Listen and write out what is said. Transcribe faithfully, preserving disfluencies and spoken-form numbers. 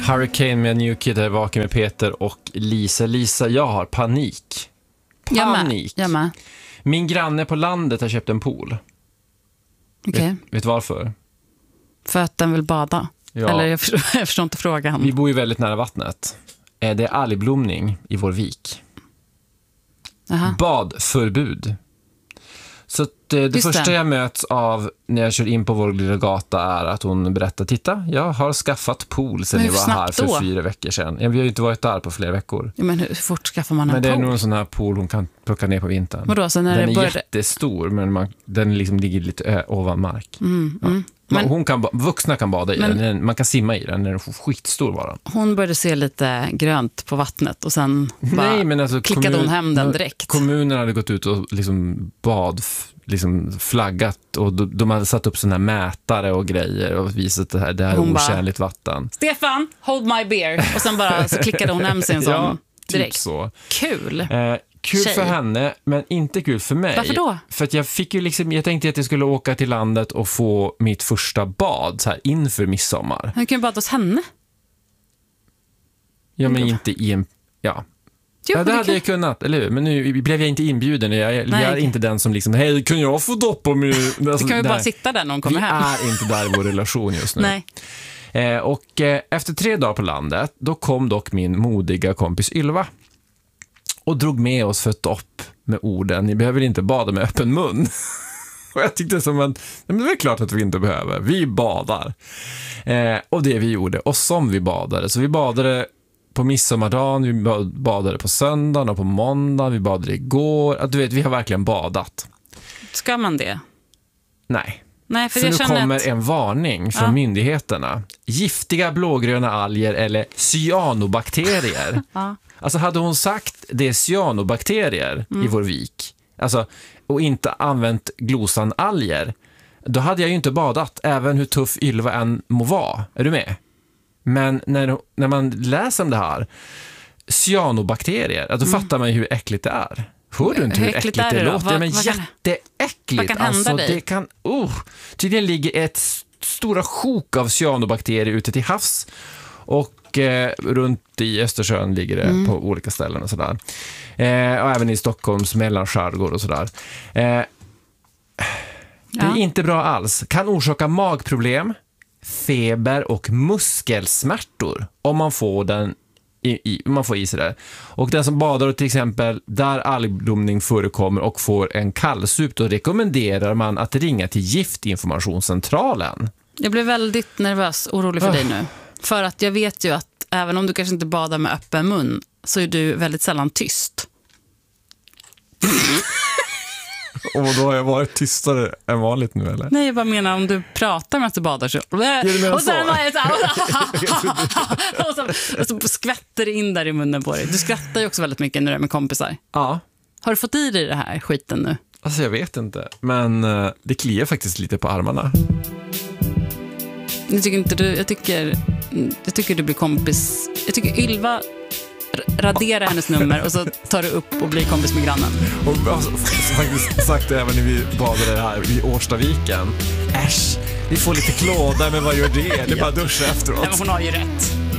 Hurricane med New Kid är vaken med Peter och Lisa. Lisa, jag har panik. Panik. Jag med. Jag med. Min granne på landet har köpt en pool. Okay. Vet, vet varför? För att den vill bada. Ja. Eller jag förstår, jag förstår inte frågan. Vi bor ju väldigt nära vattnet. Det är algblomning i vår vik. Aha. Badförbud. Så det, det första det. jag möts av när jag kör in på vår lilla gata är att hon berättar, titta, jag har skaffat pool sen jag var här för då? fyra veckor sedan. Vi har ju inte varit där på flera veckor. Ja, men hur fort skaffar man en men det pool? är nog en sån här pool hon kan plocka ner på vintern. Vadå, så när den det är började... jättestor, men man, den liksom ligger lite ö, ovan mark. Mm, ja. mm. Men, hon kan, vuxna kan bada i men, den, man kan simma i den, den är skitstor bara. Hon började se lite grönt på vattnet och sen bara Nej, men alltså, klickade kommun, hon hem den direkt. Kommunen hade gått ut och liksom bad, liksom flaggat och de, de hade satt upp såna här mätare och grejer och visat att det här, det här är otjänligt vatten. Stefan, hold my beer. Och sen bara så klickade hon hem sin sån ja, direkt. Typ så. Kul. Eh, Kul Tjej. för henne, men inte kul för mig. Varför då? För att jag fick ju liksom, jag tänkte att jag skulle åka till landet och få mitt första bad så här inför midsommar. Hur kan du bada hos henne? Ja, men inte i en, ja. Jo, ja, det hade kan... jag kunnat, eller hur? Men nu blev jag inte inbjuden. Jag, jag Nej, är okay. inte den som liksom, hej, kan jag få doppa mig? Alltså, du kan ju där. bara sitta där när hon kommer Vi hem. Vi är inte där i vår relation just nu. Nej. Eh, och eh, efter tre dagar på landet, då kom dock min modiga kompis Ylva och drog med oss för ett dopp med orden, ni behöver inte bada med öppen mun. Och jag tyckte som att, men det är klart att vi inte behöver. Vi badar. Eh, och det vi gjorde, och som vi badade. Så vi badade på midsommardagen, vi badade på söndagen och på måndag, vi badade igår. Att du vet, vi har verkligen badat. Ska man det? Nej. Nej, för för jag nu kommer att... en varning från ja. myndigheterna. Giftiga blågröna alger eller cyanobakterier. ja. Alltså hade hon sagt det är cyanobakterier mm. i vår vik, alltså, och inte använt glosan alger, då hade jag ju inte badat, även hur tuff Ylva än må vara. Är du med? Men när, när man läser om det här, cyanobakterier, då mm. fattar man ju hur äckligt det är. Hör du inte hur, hur äckligt, äckligt det, det låter? Vad, men vad jätteäckligt. Vad kan hända alltså, dig? Det kan, oh, tydligen ligger ett stora sjok av cyanobakterier ute till havs. Och eh, runt i Östersjön ligger det mm. på olika ställen och sådär. Eh, och även i Stockholms mellanskärgård och sådär. Eh, ja. Det är inte bra alls. Kan orsaka magproblem, feber och muskelsmärtor om man får den i, i, man får i sig det. Och den som badar till exempel där algblomning förekommer och får en kallsup, då rekommenderar man att ringa till Giftinformationscentralen. Jag blir väldigt nervös, orolig för oh. dig nu. För att jag vet ju att även om du kanske inte badar med öppen mun, så är du väldigt sällan tyst. Och då har jag varit tystare än vanligt nu, eller? Nej, jag bara menar om du pratar med att du badar så... Och sen var jag så här... och, så, och så skvätter det in där i munnen på dig. Du skrattar ju också väldigt mycket när du är med kompisar. Ja. Har du fått i dig det här skiten nu? Alltså jag vet inte, men uh, det kliar faktiskt lite på armarna. Jag tycker inte du... Jag tycker, jag tycker du blir kompis... Jag tycker Ylva... radera hennes nummer och så tar du upp och blir kompis med grannen. Och alltså, faktiskt sagt det även när vi badade här i Årstaviken. Äsch, vi får lite klåda, men vad gör det? Det är bara duscha efteråt. Nej, men hon har ju rätt.